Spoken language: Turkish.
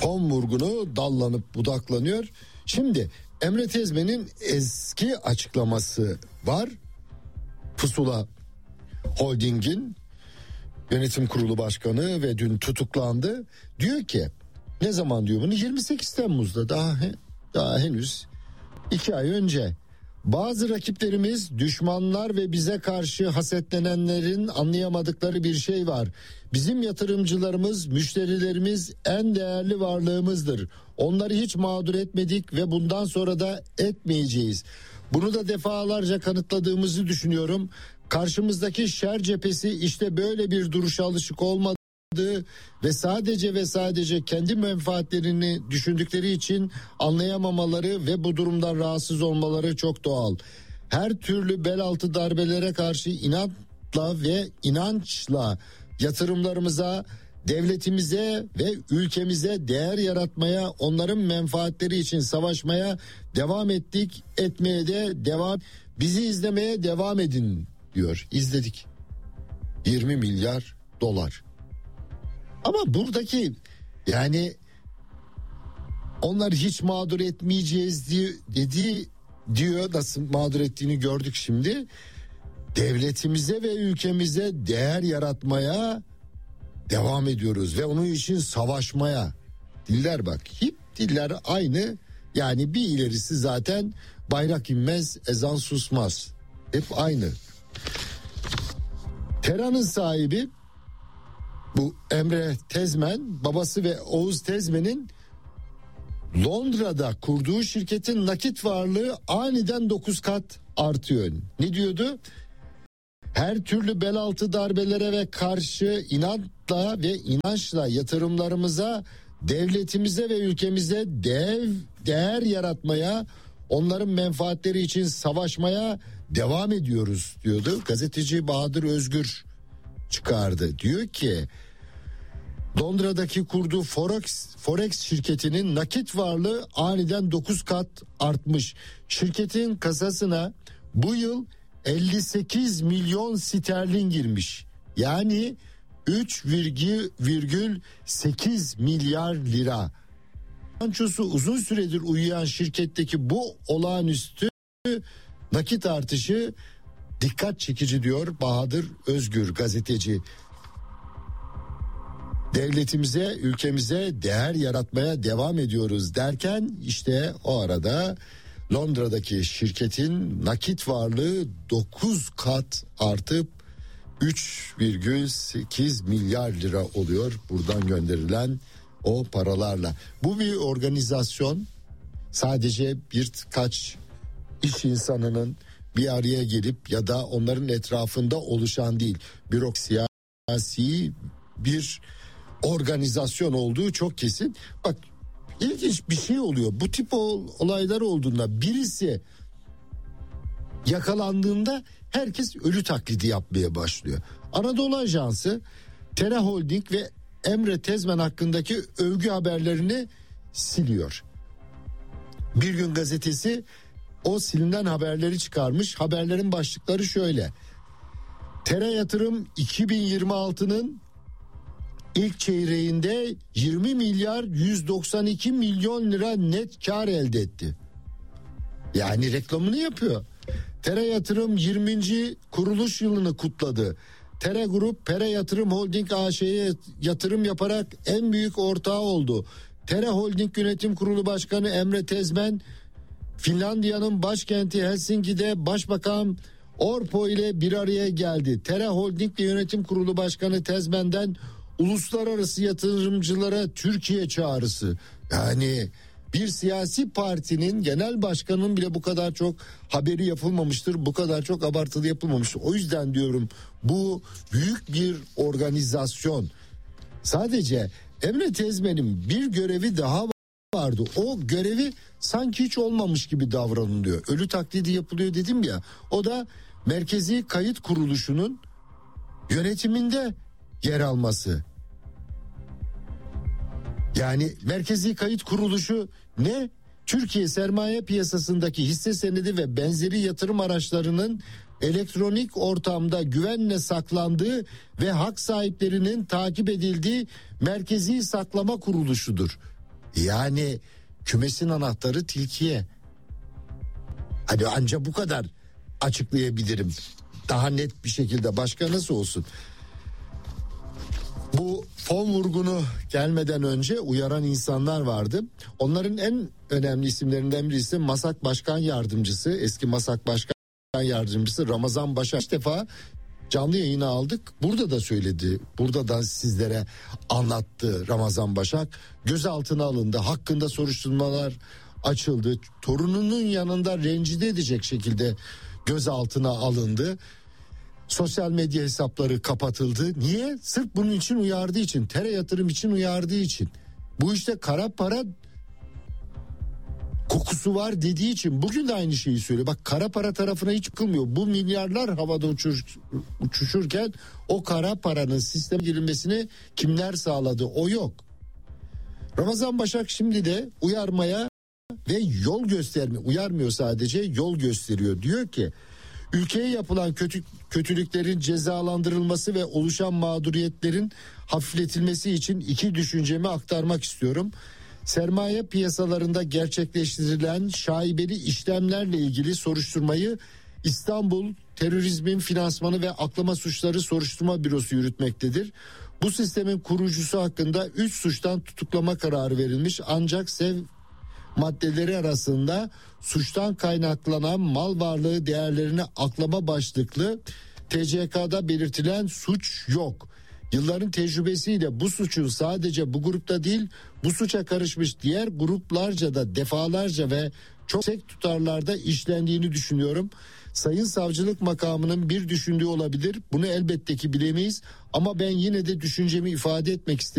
Kom vurgunu dallanıp budaklanıyor. Şimdi Emre Tezmen'in eski açıklaması var. Pusula Holding'in yönetim kurulu başkanı ve dün tutuklandı. Diyor ki, ne zaman diyor bunu? 28 Temmuz'da daha henüz 2 ay önce. Bazı rakiplerimiz, düşmanlar ve bize karşı hasetlenenlerin anlayamadıkları bir şey var. Bizim yatırımcılarımız, müşterilerimiz en değerli varlığımızdır. Onları hiç mağdur etmedik ve bundan sonra da etmeyeceğiz. Bunu da defalarca kanıtladığımızı düşünüyorum. Karşımızdaki şer cephesi işte böyle bir duruşa alışık olmadı ve sadece kendi menfaatlerini düşündükleri için anlayamamaları ve bu durumdan rahatsız olmaları çok doğal. Her türlü bel altı darbelere karşı inatla ve inançla yatırımlarımıza, devletimize ve ülkemize değer yaratmaya, onların menfaatleri için savaşmaya devam ettik, etmeye de devam. Bizi izlemeye devam edin diyor. İzledik. 20 milyar dolar. Ama buradaki yani onlar hiç mağdur etmeyeceğiz diyor, nasıl mağdur ettiğini gördük şimdi. Devletimize ve ülkemize değer yaratmaya devam ediyoruz ve onun için savaşmaya. Diller bak, hep diller aynı. Yani bir ilerisi zaten bayrak inmez, ezan susmaz. Hep aynı. Tera'nın sahibi bu Emre Tezmen, babası ve Oğuz Tezmen'in Londra'da kurduğu şirketin nakit varlığı aniden 9 kat artıyor. Ne diyordu? Her türlü bel altı darbelere ve karşı inatla ve inançla yatırımlarımıza, devletimize ve ülkemize değer yaratmaya, onların menfaatleri için savaşmaya devam ediyoruz diyordu. Gazeteci Bahadır Özgür çıkardı. Diyor ki Londra'daki kurduğu Forex şirketinin nakit varlığı aniden 9 kat artmış. Şirketin kasasına bu yıl 58 milyon sterlin girmiş. Yani 3,8 milyar lira. Bilançosu uzun süredir uyuyan şirketteki bu olağanüstü nakit artışı dikkat çekici diyor Bahadır Özgür gazeteci. Devletimize, ülkemize değer yaratmaya devam ediyoruz derken işte o arada Londra'daki şirketin nakit varlığı 9 kat artıp 3,8 milyar lira oluyor buradan gönderilen o paralarla. Bu bir organizasyon, sadece birkaç iş insanının bir araya gelip ya da onların etrafında oluşan değil, siyasi bir organizasyon olduğu çok kesin. Bak, ilginç bir şey oluyor. Bu tip olaylar olduğunda birisi yakalandığında herkes ölü taklidi yapmaya başlıyor. Anadolu Ajansı, Tera Holding ve Emre Tezmen hakkındaki övgü haberlerini siliyor. Bir Gün gazetesi o silinen haberleri çıkarmış. Haberlerin başlıkları şöyle: Tera Yatırım 2026'nın ilk çeyreğinde 20 milyar 192 milyon lira net kar elde etti. Yani reklamını yapıyor. Tera Yatırım 20. kuruluş yılını kutladı. Tera Grup, Pera Yatırım Holding AŞ'ye yatırım yaparak en büyük ortağı oldu. Tera Holding Yönetim Kurulu Başkanı Emre Tezmen, Finlandiya'nın başkenti Helsinki'de Başbakan Orpo ile bir araya geldi. Tera Holding ve Yönetim Kurulu Başkanı Tezmen'den uluslararası yatırımcılara Türkiye çağrısı. Yani bir siyasi partinin genel başkanının bile bu kadar çok haberi yapılmamıştır, bu kadar çok abartılı yapılmamıştır. O yüzden diyorum, bu büyük bir organizasyon. Sadece Emre Tezmen'in bir görevi daha vardı. O görevi sanki hiç olmamış gibi davranılıyor. Ölü taklidi yapılıyor dedim ya. O da Merkezi Kayıt Kuruluşu'nun yönetiminde yer alması. Yani Merkezi Kayıt Kuruluşu ne? Türkiye sermaye piyasasındaki hisse senedi ve benzeri yatırım araçlarının elektronik ortamda güvenle saklandığı ve hak sahiplerinin takip edildiği merkezi saklama kuruluşudur. Yani kümesin anahtarı tilkiye. Hadi anca bu kadar açıklayabilirim. Daha net bir şekilde başka nasıl olsun? Bu fon vurgunu gelmeden önce uyaran insanlar vardı. Onların en önemli isimlerinden birisi MASAK Başkan Yardımcısı, eski MASAK Başkan Yardımcısı Ramazan Başak. İlk defa canlı yayına aldık. Burada da söyledi. Burada da sizlere anlattı Ramazan Başak. Gözaltına alındı. Hakkında soruşturmalar açıldı. Torununun yanında rencide edecek şekilde gözaltına alındı. Sosyal medya hesapları kapatıldı. Niye? Sırf bunun için uyardığı için. Tere yatırım için uyardığı için. Bu işte kara para kokusu var dediği için bugün de aynı şeyi söylüyor. Bak kara para tarafına hiç kılmıyor. Bu milyarlar havada uçuşurken o kara paranın sisteme girilmesini kimler sağladı? O yok. Ramazan Başak şimdi de uyarmaya ve yol gösterme, uyarmıyor sadece, yol gösteriyor. Diyor ki ülkeye yapılan kötülüklerin cezalandırılması ve oluşan mağduriyetlerin hafifletilmesi için iki düşüncemi aktarmak istiyorum. Sermaye piyasalarında gerçekleştirilen şaibeli işlemlerle ilgili soruşturmayı İstanbul Terörizmin Finansmanı ve Aklama Suçları Soruşturma Bürosu yürütmektedir. Bu sistemin kurucusu hakkında 3 suçtan tutuklama kararı verilmiş, ancak maddeleri arasında suçtan kaynaklanan mal varlığı değerlerini aklama başlıklı TCK'da belirtilen suç yok. Yılların tecrübesiyle bu suçun sadece bu grupta değil, bu suça karışmış diğer gruplarca da defalarca ve çok yüksek tutarlarda işlendiğini düşünüyorum. Sayın savcılık makamının bir düşündüğü olabilir. Bunu elbette ki bilemeyiz ama ben yine de düşüncemi ifade etmek istedim.